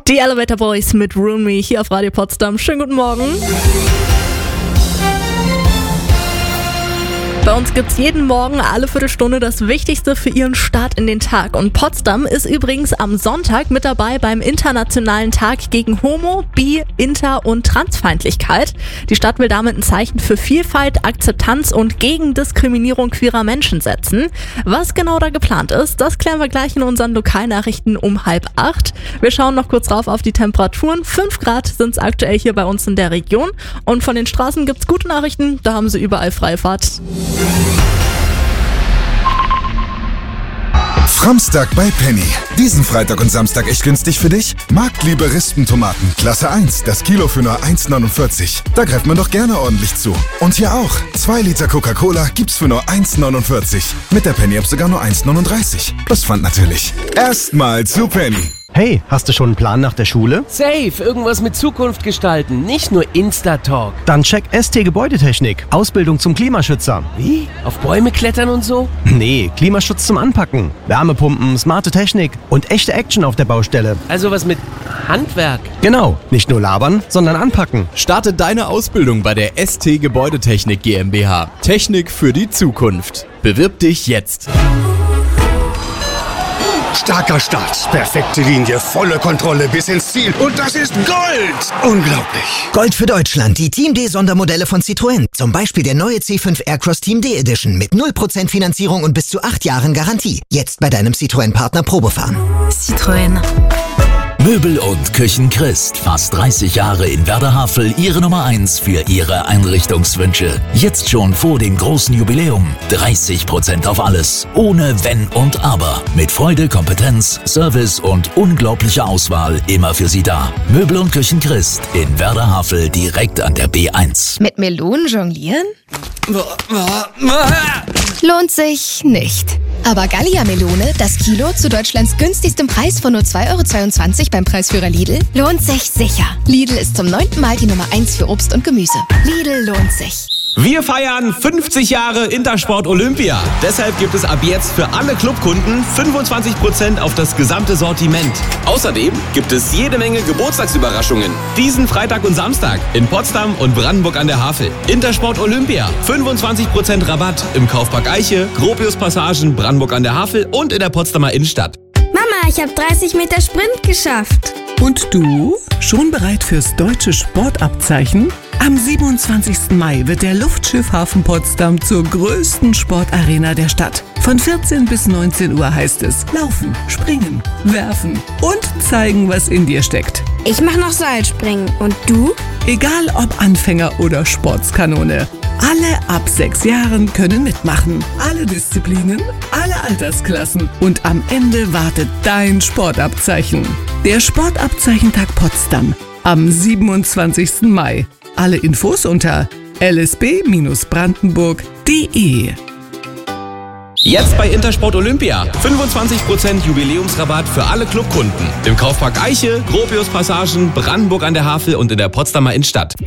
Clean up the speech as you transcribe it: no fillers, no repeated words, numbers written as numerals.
Die Elevator Boys mit Ruin Me hier auf Radio Potsdam. Schönen guten Morgen. Bei uns gibt's jeden Morgen alle Viertelstunde das Wichtigste für Ihren Start in den Tag. Und Potsdam ist übrigens am Sonntag mit dabei beim Internationalen Tag gegen Homo-, Bi-, Inter- und Transfeindlichkeit. Die Stadt will damit ein Zeichen für Vielfalt, Akzeptanz und gegen Diskriminierung queerer Menschen setzen. Was genau da geplant ist, das klären wir gleich in unseren Lokalnachrichten um 7:30. Wir schauen noch kurz drauf auf die Temperaturen. 5 Grad sind's aktuell hier bei uns in der Region. Und von den Straßen gibt's gute Nachrichten, da haben sie überall Freifahrt. Framstag bei Penny. Diesen Freitag und Samstag echt günstig für dich? Marktliebe Rispentomaten, Klasse 1, das Kilo für nur 1,49. Da greift man doch gerne ordentlich zu. Und hier auch, 2 Liter Coca-Cola gibt's für nur 1,49. Mit der Penny-App sogar nur 1,39. Plus Pfand natürlich. Erstmal zu Penny. Hey, hast du schon einen Plan nach der Schule? Safe, irgendwas mit Zukunft gestalten, nicht nur Insta-Talk. Dann check ST Gebäudetechnik. Ausbildung zum Klimaschützer. Wie? Auf Bäume klettern und so? Nee, Klimaschutz zum Anpacken. Wärmepumpen, smarte Technik und echte Action auf der Baustelle. Also was mit Handwerk. Genau, nicht nur labern, sondern anpacken. Starte deine Ausbildung bei der ST Gebäudetechnik GmbH. Technik für die Zukunft. Bewirb dich jetzt. Starker Start, perfekte Linie, volle Kontrolle bis ins Ziel. Und das ist Gold! Unglaublich. Gold für Deutschland, die Team D-Sondermodelle von Citroën. Zum Beispiel der neue C5 Aircross Team D Edition mit 0% Finanzierung und bis zu 8 Jahren Garantie. Jetzt bei deinem Citroën-Partner Probefahren. Citroën. Möbel und Küchen Christ. Fast 30 Jahre in Werder-Havel, Ihre Nummer 1 für Ihre Einrichtungswünsche. Jetzt schon vor dem großen Jubiläum. 30% auf alles. Ohne Wenn und Aber. Mit Freude, Kompetenz, Service und unglaublicher Auswahl immer für Sie da. Möbel und Küchen Christ in Werder-Havel direkt an der B1. Mit Melonen jonglieren? Lohnt sich nicht. Aber Gallia-Melone, das Kilo zu Deutschlands günstigstem Preis von nur 2,22 € beim Preisführer Lidl, lohnt sich sicher. Lidl ist zum 9. Mal die Nummer 1 für Obst und Gemüse. Lidl lohnt sich. Wir feiern 50 Jahre Intersport Olympia. Deshalb gibt es ab jetzt für alle Clubkunden 25% auf das gesamte Sortiment. Außerdem gibt es jede Menge Geburtstagsüberraschungen. Diesen Freitag und Samstag in Potsdam und Brandenburg an der Havel. Intersport Olympia. 25% Rabatt im Kaufpark Eiche, Gropius-Passagen, Brandenburg an der Havel und in der Potsdamer Innenstadt. Mama, ich habe 30 Meter Sprint geschafft. Und du? Schon bereit fürs deutsche Sportabzeichen? Am 27. Mai wird der Luftschiffhafen Potsdam zur größten Sportarena der Stadt. Von 14 bis 19 Uhr heißt es Laufen, Springen, Werfen und zeigen, was in dir steckt. Ich mache noch Seilspringen. Und du? Egal ob Anfänger oder Sportskanone. Alle ab 6 Jahren können mitmachen. Alle Disziplinen, alle Altersklassen. Und am Ende wartet dein Sportabzeichen. Der Sportabzeichentag Potsdam am 27. Mai. Alle Infos unter lsb-brandenburg.de. Jetzt bei Intersport Olympia. 25% Jubiläumsrabatt für alle Clubkunden. Im Kaufpark Eiche, Gropius-Passagen, Brandenburg an der Havel und in der Potsdamer Innenstadt.